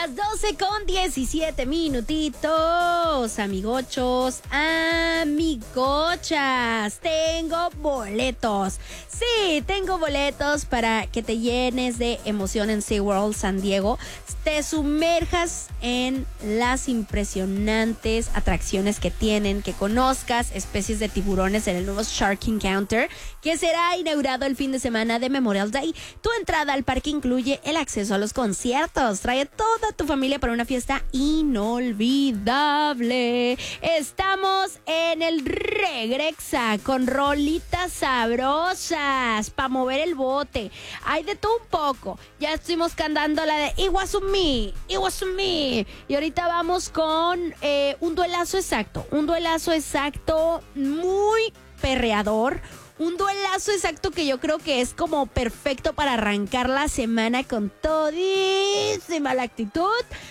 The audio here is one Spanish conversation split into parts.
las 12:17 minutitos, amigochos, amigochas. Tengo boletos. Sí, tengo boletos para que te llenes de emoción en SeaWorld San Diego. Te sumerjas en las impresionantes atracciones que tienen, que conozcas especies de tiburones en el nuevo Shark Encounter, que será inaugurado el fin de semana de Memorial Day. Tu entrada al parque incluye el acceso a los conciertos. Trae a toda tu familia para una fiesta inolvidable. Estamos en el Regrexa con rolitas sabrosas para mover el bote. Hay de todo un poco. Ya estuvimos cantando la de It Was Me. Y ahorita vamos con un duelazo exacto. Un duelazo exacto muy perreador. Un duelazo exacto que yo creo que es como perfecto para arrancar la semana con todísima la actitud.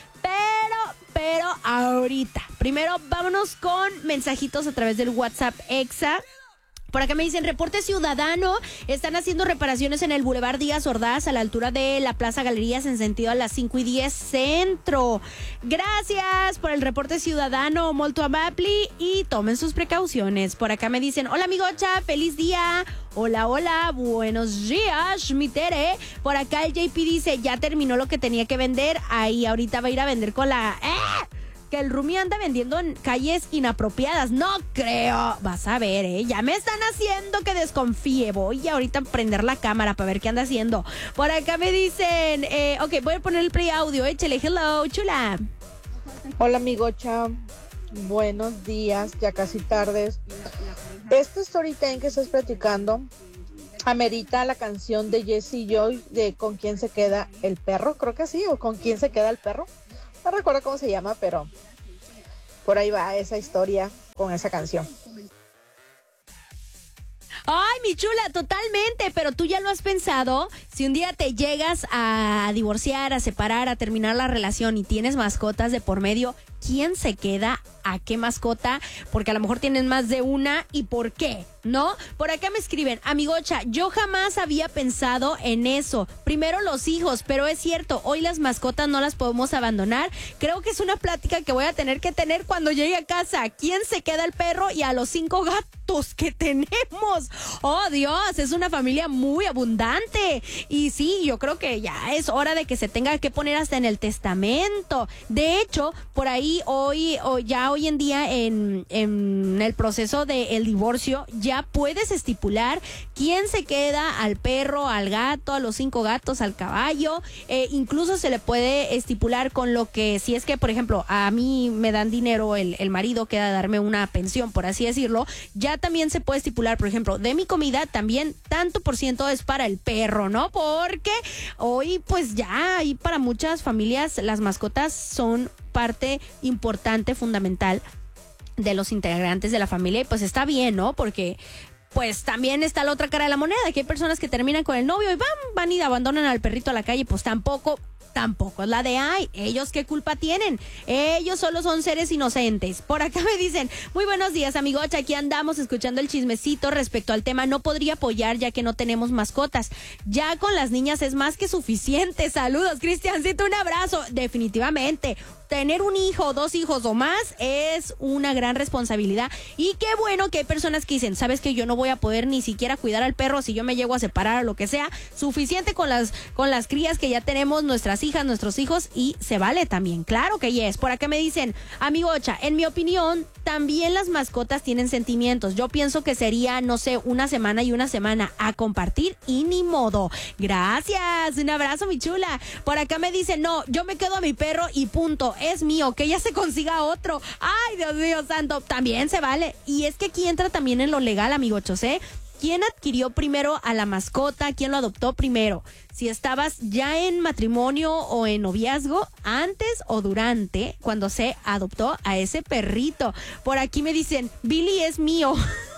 Pero ahorita. Primero vámonos con mensajitos a través del WhatsApp Exa. Por acá me dicen, reporte ciudadano, están haciendo reparaciones en el Boulevard Díaz Ordaz a la altura de la Plaza Galerías en sentido a las 5:10 Centro. Gracias por el reporte ciudadano, molto amabli, y tomen sus precauciones. Por acá me dicen, hola amigocha, feliz día. Hola, buenos días, mi Tere. Por acá el JP dice, ya terminó lo que tenía que vender, ahí ahorita va a ir a vender con la... que el Rumi anda vendiendo en calles inapropiadas. No creo. Vas a ver, ya me están haciendo que desconfíe. Voy ahorita a prender la cámara para ver qué anda haciendo. Por acá me dicen, ok, voy a poner el play audio. Échale, hello, chula. Hola, amigocha. Buenos días, ya casi tardes. Este story time que estás platicando amerita la canción de Jessie Joy de ¿Con quién se queda el perro? Creo que sí, o ¿Con quién se queda el perro? No recuerdo cómo se llama, pero por ahí va esa historia con esa canción. Ay, mi chula, totalmente, pero tú ya lo has pensado. Si un día te llegas a divorciar, a separar, a terminar la relación y tienes mascotas de por medio, ¿quién se queda a qué mascota? Porque a lo mejor tienen más de una, ¿y por qué? ¿No? Por acá me escriben, amigocha, yo jamás había pensado en eso. Primero los hijos, pero es cierto, hoy las mascotas no las podemos abandonar. Creo que es una plática que voy a tener que tener cuando llegue a casa. ¿Quién se queda el perro y a los 5 gatos que tenemos? Oh, Dios, es una familia muy abundante. Y sí, yo creo que ya es hora de que se tenga que poner hasta en el testamento. De hecho, por ahí hoy en día en el proceso del divorcio ya puedes estipular quién se queda al perro, al gato, a los 5 gatos, al caballo. Incluso se le puede estipular con lo que, si es que, por ejemplo, a mí me dan dinero, el marido queda a darme una pensión, por así decirlo, ya también se puede estipular, por ejemplo, de mi comida también tanto por ciento es para el perro, ¿no? Porque hoy pues ya ahí para muchas familias las mascotas son parte importante, fundamental de los integrantes de la familia, y pues está bien, ¿no? Porque pues también está la otra cara de la moneda, que hay personas que terminan con el novio y van y abandonan al perrito a la calle. Pues tampoco es la de ay, ellos qué culpa tienen, ellos solo son seres inocentes. Por acá me dicen, muy buenos días, amigocha, aquí andamos escuchando el chismecito respecto al tema. No podría apoyar ya que no tenemos mascotas, ya con las niñas es más que suficiente. Saludos, Cristiancito, un abrazo. Definitivamente tener un hijo, 2 hijos o más es una gran responsabilidad, y qué bueno que hay personas que dicen, sabes que yo no voy a poder ni siquiera cuidar al perro si yo me llego a separar o lo que sea, suficiente con las crías que ya tenemos, nuestras hijas, nuestros hijos, y se vale también, claro que yes. Por acá me dicen, amigocha, en mi opinión también las mascotas tienen sentimientos. Yo pienso que sería, no sé, una semana y una semana a compartir y ni modo. Gracias, un abrazo, mi chula. Por acá me dicen, no, yo me quedo a mi perro y punto, es mío, que ya se consiga otro. Ay, Dios mío santo, también se vale. Y es que aquí entra también en lo legal, amigochos, ¿Quién adquirió primero a la mascota? ¿Quién lo adoptó primero? Si estabas ya en matrimonio o en noviazgo, antes o durante, cuando se adoptó a ese perrito. Por aquí me dicen, Billy es mío.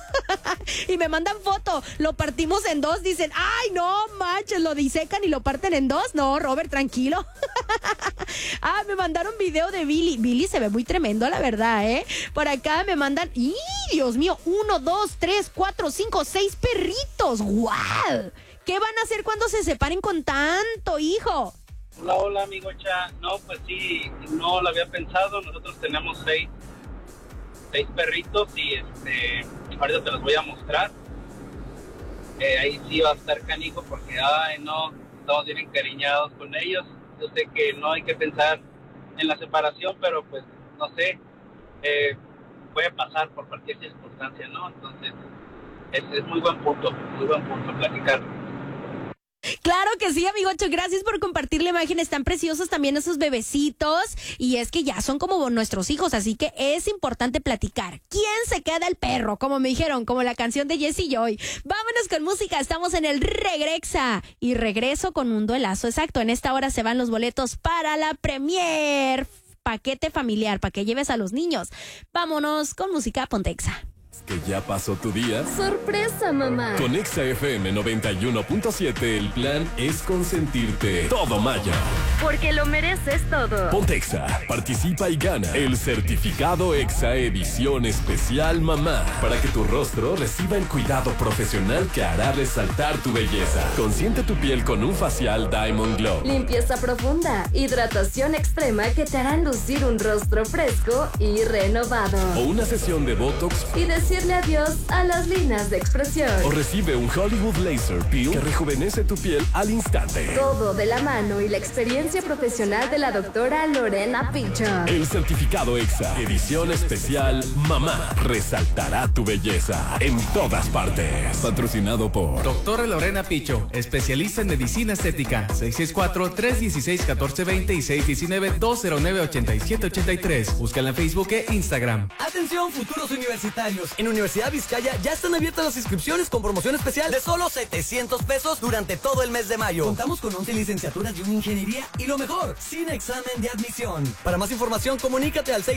Y me mandan foto, lo partimos en 2, dicen, ay no manches, lo disecan y lo parten en 2. No, Robert, tranquilo. Me mandaron video de Billy se ve muy tremendo, la verdad, por acá me mandan, ¡y Dios mío! 1, 2, 3, 4, 5, 6 perritos. ¡Guau! ¿Qué van a hacer cuando se separen con tanto hijo? Hola, amigocha. No, pues sí, no lo había pensado. Nosotros tenemos seis perritos y ahorita te los voy a mostrar. Ahí sí va a estar canijo porque, no, estamos bien encariñados con ellos. Yo sé que no hay que pensar en la separación, pero pues, no sé, puede pasar por cualquier circunstancia, ¿no? Entonces, es muy buen punto platicar. Claro que sí, amigocho, gracias por compartir la imagen, están preciosos también esos bebecitos y es que ya son como nuestros hijos, así que es importante platicar. ¿Quién se queda el perro? Como me dijeron, como la canción de Jessie Joy. Vámonos con música, estamos en el Regrexa y regreso con un duelazo exacto. En esta hora se van los boletos para la premier, paquete familiar, para que lleves a los niños. Vámonos con música, ponte Exa. ¿Que ya pasó tu día? ¡Sorpresa, mamá! Con Exa FM 91.7 el plan es consentirte todo mayo. Porque lo mereces todo. Ponte Exa, participa y gana el certificado Exa edición especial mamá para que tu rostro reciba el cuidado profesional que hará resaltar tu belleza. Consiente tu piel con un facial Diamond Glow. Limpieza profunda, hidratación extrema que te harán lucir un rostro fresco y renovado. O una sesión de Botox Y decirle adiós a las líneas de expresión. o recibe un Hollywood Laser Peel que rejuvenece tu piel al instante. Todo de la mano y la experiencia profesional de la doctora Lorena Picho. El certificado Exa, edición especial Mamá, resaltará tu belleza en todas partes. Patrocinado por Doctora Lorena Picho, especialista en medicina estética. 664-316-1420 y 619-209-8783. Búscala en Facebook e Instagram. Atención, futuros universitarios. En Universidad Vizcaya ya están abiertas las inscripciones con promoción especial de solo 700 pesos durante todo el mes de mayo. Contamos con 11 licenciaturas y una ingeniería y lo mejor, sin examen de admisión. Para más información, comunícate al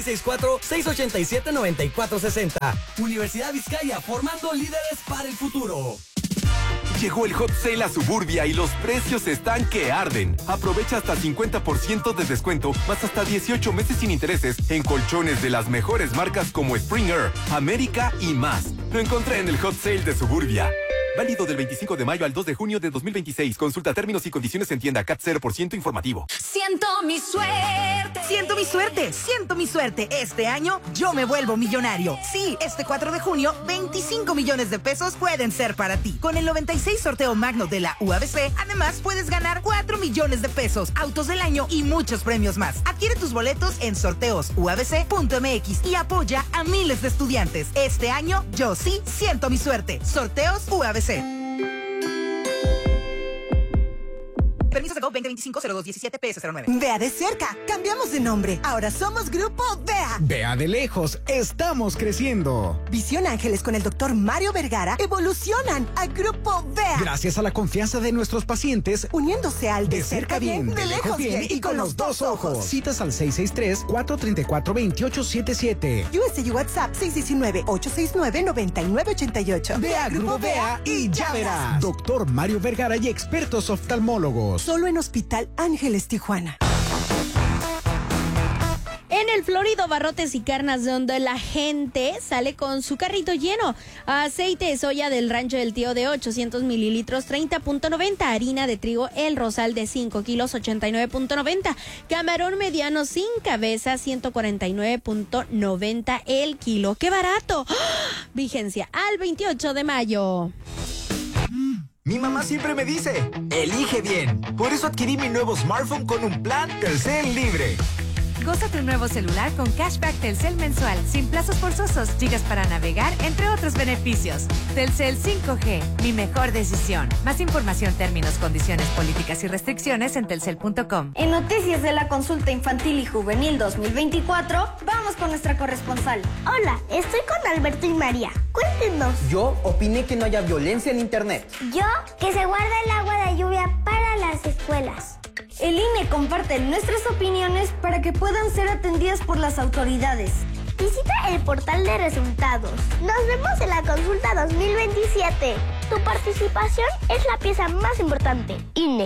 664-687-9460. Universidad Vizcaya, formando líderes para el futuro. Llegó el Hot Sale a Suburbia y los precios están que arden. Aprovecha hasta 50% de descuento, más hasta 18 meses sin intereses en colchones de las mejores marcas como Springer, América y más. Lo encontré en el Hot Sale de Suburbia. Válido del 25 de mayo al 2 de junio de 2026. Consulta términos y condiciones en tienda. CAT 0% informativo. Siento mi suerte. Siento mi suerte, siento mi suerte. Este año yo me vuelvo millonario. Sí, este 4 de junio, 25 millones de pesos pueden ser para ti. Con el 96 sorteo magno de la UABC, además puedes ganar 4 millones de pesos, autos del año y muchos premios más. Adquiere tus boletos en sorteosuabc.mx y apoya a miles de estudiantes. Este año yo sí siento mi suerte. Sorteos UABC. Permiso de Go 2025-0217 PS09. Vea de cerca, cambiamos de nombre. Ahora somos Grupo Vea. Vea de lejos, estamos creciendo. Visión Ángeles con el doctor Mario Vergara evolucionan a Grupo Vea. Gracias a la confianza de nuestros pacientes, uniéndose al de cerca bien, de lejos bien y con los dos ojos. Citas al 663-434-2877. USA y WhatsApp 619-869-9988. Vea Grupo Vea y ya verás. Doctor Mario Vergara y expertos oftalmólogos. Solo en Hospital Ángeles Tijuana. En el Florido Barrotes y Carnas, donde la gente sale con su carrito lleno. Aceite de soya del Rancho del Tío de 800 mililitros, 30.90. Harina de trigo El Rosal de 5 kilos, 89.90. Camarón mediano sin cabeza, 149.90 el kilo. ¡Qué barato! ¡Oh! Vigencia al 28 de mayo. Mi mamá siempre me dice, elige bien. Por eso adquirí mi nuevo smartphone con un plan Telcel Libre. Goza tu nuevo celular con cashback Telcel mensual, sin plazos forzosos, gigas para navegar, entre otros beneficios. Telcel 5G, mi mejor decisión. Más información, términos, condiciones, políticas y restricciones en telcel.com. En noticias de la consulta infantil y juvenil 2024, vamos con nuestra corresponsal. Hola, estoy con Alberto y María. Cuéntenos. Yo opiné que no haya violencia en internet. Yo, que se guarda el agua de lluvia para las escuelas. El INE comparte nuestras opiniones para que puedan ser atendidas por las autoridades. Visita el portal de resultados. Nos vemos en la consulta 2027. Tu participación es la pieza más importante. INE.